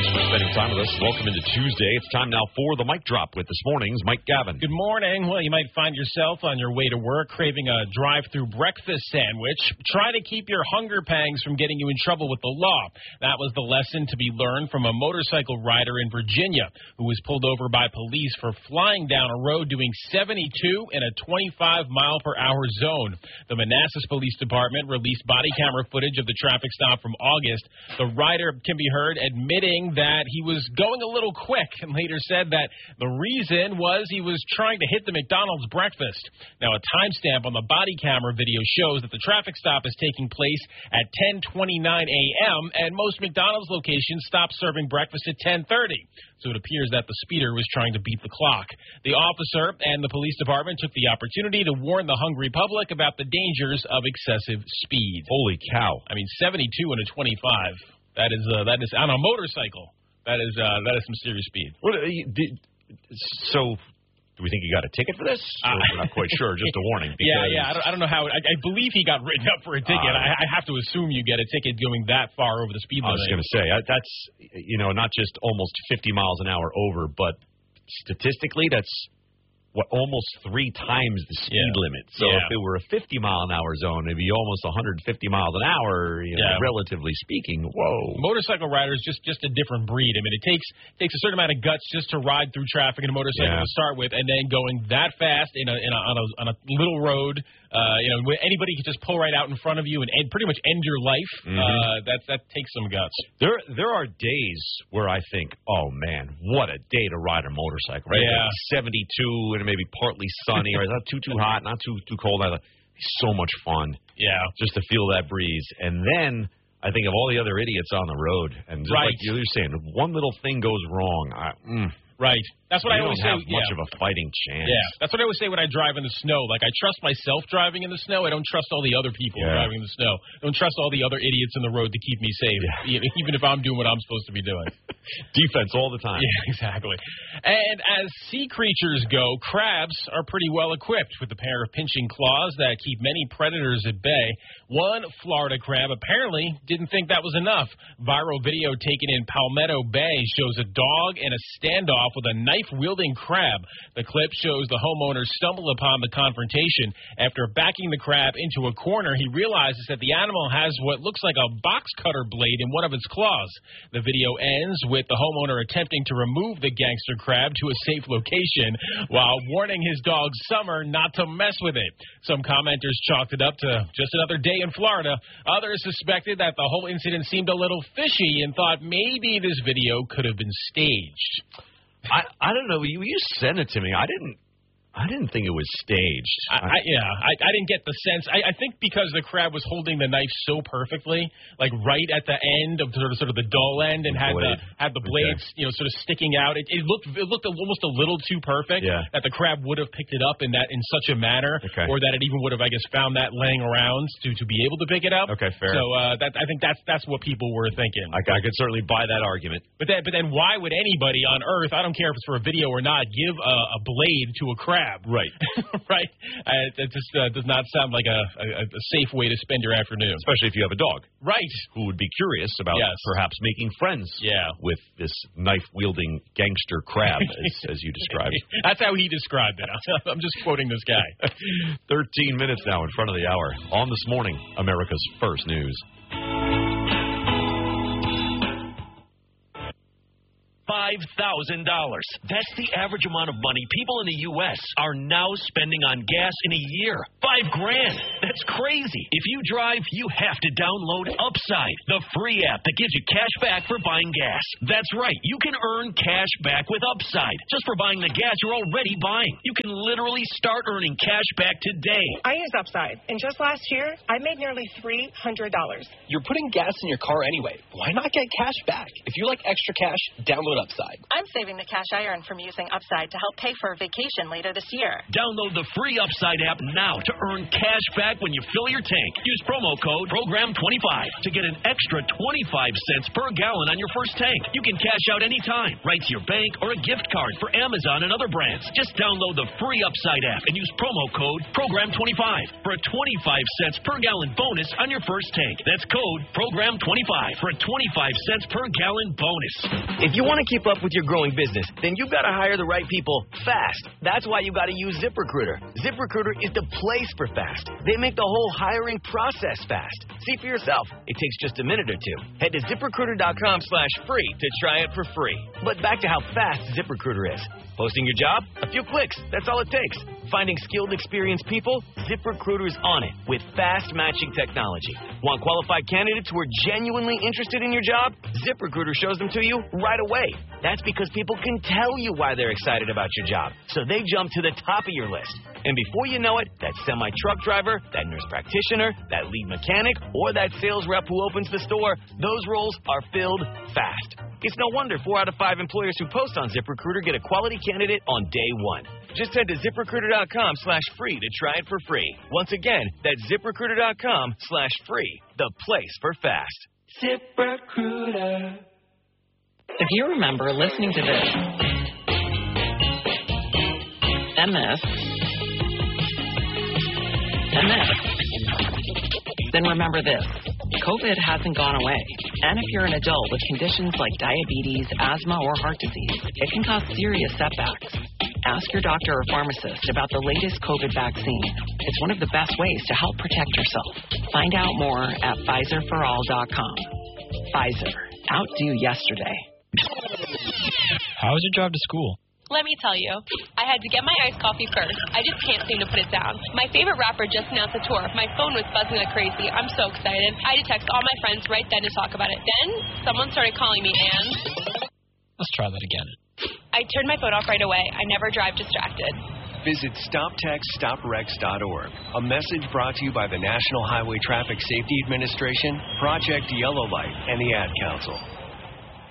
Thanks for spending time with us. Welcome into Tuesday. It's time now for the Mic Drop with this morning's Mike Gavin. Good morning. Well, you might find yourself on your way to work craving a drive-through breakfast sandwich. Try to keep your hunger pangs from getting you in trouble with the law. That was the lesson to be learned from a motorcycle rider in Virginia who was pulled over by police for flying down a road doing 72 in a 25-mile-per-hour zone. The Manassas Police Department released body camera footage of the traffic stop from August. The rider can be heard admitting that he was going a little quick and later said that the reason was he was trying to hit the McDonald's breakfast. Now, a timestamp on the body camera video shows that the traffic stop is taking place at 10:29 a.m., and most McDonald's locations stop serving breakfast at 10:30. So it appears that the speeder was trying to beat the clock. The officer and the police department took the opportunity to warn the hungry public about the dangers of excessive speed. Holy cow. I mean, 72 and a 25. That is on a motorcycle. That is some serious speed. So, do we think he got a ticket for this? We're not quite sure. Just a warning. Yeah. I don't know how. I believe he got written up for a ticket. I have to assume you get a ticket going that far over the speed limit. I was going to say that's not just almost 50 miles an hour over, but statistically that's almost 3 times the speed limit. So if it were a 50-mile-an-hour zone, it'd be almost 150 miles an hour, relatively speaking. Whoa. Motorcycle riders, just a different breed. I mean, it takes a certain amount of guts just to ride through traffic in a motorcycle to start with, and then going that fast on a little road. Anybody can just pull right out in front of you and pretty much end your life. That takes some guts. There are days where I think, oh, man, what a day to ride a motorcycle. Right? Yeah. Like 72 and maybe partly sunny, or not too hot, not too cold. It's so much fun. Yeah. Just to feel that breeze. And then I think of all the other idiots on the road. And just like you're saying, one little thing goes wrong. Right. That's what I always say. You don't have much of a fighting chance. Yeah. That's what I always say when I drive in the snow. Like, I trust myself driving in the snow. I don't trust all the other people driving in the snow. I don't trust all the other idiots in the road to keep me safe, even if I'm doing what I'm supposed to be doing. Defense all the time. Yeah, exactly. And as sea creatures go, crabs are pretty well equipped with a pair of pinching claws that keep many predators at bay. One Florida crab apparently didn't think that was enough. Viral video taken in Palmetto Bay shows a dog in a standoff with a knife-wielding crab. The clip shows the homeowner stumble upon the confrontation. After backing the crab into a corner, he realizes that the animal has what looks like a box cutter blade in one of its claws. The video ends with the homeowner attempting to remove the gangster crab to a safe location while warning his dog Summer not to mess with it. Some commenters chalked it up to just another day in Florida. Others suspected that the whole incident seemed a little fishy and thought maybe this video could have been staged. I don't know. You sent it to me. I didn't think it was staged. I didn't get the sense. I think because the crab was holding the knife so perfectly, like right at the end of sort of the dull end, and had the blades sort of sticking out. It looked almost a little too perfect that the crab would have picked it up in such a manner, or that it even would have, I guess, found that laying around to be able to pick it up. Okay, fair. So I think that's what people were thinking. I could certainly buy that argument. But then why would anybody on Earth, I don't care if it's for a video or not, give a blade to a crab? Right. Right. It just does not sound like a safe way to spend your afternoon. Especially if you have a dog. Right. Who would be curious about perhaps making friends with this knife-wielding gangster crab, as you described. That's how he described it. I'm just quoting this guy. 13 minutes now in front of the hour. On This Morning, America's First News. $5,000. That's the average amount of money people in the U.S. are now spending on gas in a year. $5,000. That's crazy. If you drive, you have to download Upside, the free app that gives you cash back for buying gas. That's right. You can earn cash back with Upside just for buying the gas you're already buying. You can literally start earning cash back today. I use Upside, and just last year, I made nearly $300. You're putting gas in your car anyway. Why not get cash back? If you like extra cash, download Upside. I'm saving the cash I earn from using Upside to help pay for a vacation later this year. Download the free Upside app now to earn cash back when you fill your tank. Use promo code PROGRAM25 to get an extra 25 cents per gallon on your first tank. You can cash out anytime, right to your bank or a gift card for Amazon and other brands. Just download the free Upside app and use promo code PROGRAM25 for a 25 cents per gallon bonus on your first tank. That's code PROGRAM25 for a 25 cents per gallon bonus. If you want to keep up with your growing business, then you've got to hire the right people fast. That's why you got to use ZipRecruiter. ZipRecruiter is the place for fast. They make the whole hiring process fast. See for yourself. It takes just a minute or two. Head to ZipRecruiter.com/free to try it for free. But back to how fast ZipRecruiter is. Posting your job? A few clicks. That's all it takes. Finding skilled, experienced people? ZipRecruiter's on it with fast matching technology. Want qualified candidates who are genuinely interested in your job? ZipRecruiter shows them to you right away. That's because people can tell you why they're excited about your job, so they jump to the top of your list. And before you know it, that semi-truck driver, that nurse practitioner, that lead mechanic, or that sales rep who opens the store, those roles are filled fast. It's no wonder 4 out of 5 employers who post on ZipRecruiter get a quality candidate on day one. Just head to ZipRecruiter.com/free to try it for free. Once again, that's ZipRecruiter.com/free, the place for fast. ZipRecruiter. If you remember listening to this, and this, and this, then remember this. COVID hasn't gone away. And if you're an adult with conditions like diabetes, asthma, or heart disease, it can cause serious setbacks. Ask your doctor or pharmacist about the latest COVID vaccine. It's one of the best ways to help protect yourself. Find out more at PfizerForAll.com. Pfizer. Outdo yesterday. How was your drive to school? Let me tell you, I had to get my iced coffee first. I just can't seem to put it down. My favorite rapper just announced a tour. My phone was buzzing like crazy. I'm so excited. I had to text all my friends right then to talk about it. Then, someone started calling me, and... Let's try that again. I turned my phone off right away. I never drive distracted. Visit StopTextStopWrecks.org. A message brought to you by the National Highway Traffic Safety Administration, Project Yellow Light, and the Ad Council.